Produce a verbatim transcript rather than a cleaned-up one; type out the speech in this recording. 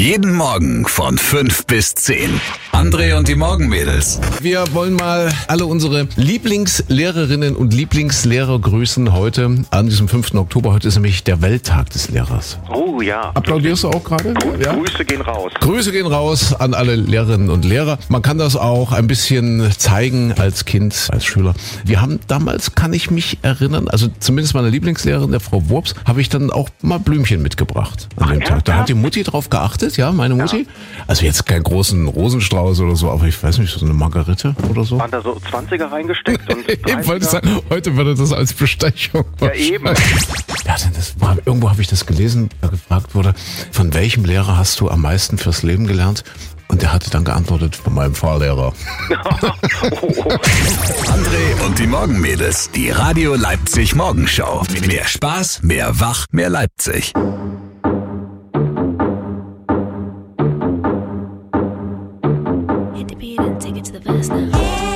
Jeden Morgen von fünf bis zehn. André und die Morgenmädels. Wir wollen mal alle unsere Lieblingslehrerinnen und Lieblingslehrer grüßen heute an diesem fünften Oktober. Heute ist nämlich der Welttag des Lehrers. Oh ja. Applaudierst du auch gerade? Ja? Grüße gehen raus. Grüße gehen raus an alle Lehrerinnen und Lehrer. Man kann das auch ein bisschen zeigen als Kind, als Schüler. Wir haben damals, kann ich mich erinnern, also zumindest meine Lieblingslehrerin, der Frau Wurps, habe ich dann auch mal Blümchen mitgebracht an dem Ach, Tag. Da ja? hat die Mutti drauf geachtet, ja, meine Mutti. Ja. Also jetzt keinen großen Rosenstrauß oder so, aber ich weiß nicht, so eine Margarite oder so. Waren da so zwanziger reingesteckt und Ich wollte sagen, heute würde das als Bestechung. Ja, eben. Ja, denn das war, irgendwo habe ich das gelesen, da gefragt wurde, von welchem Lehrer hast du am meisten fürs Leben gelernt? Und der hatte dann geantwortet, von meinem Fahrlehrer. André und die Morgenmädels. Die Radio Leipzig Morgenshow. Mehr Spaß, mehr Wach, mehr Leipzig. Hit the beat and take it to the verse now.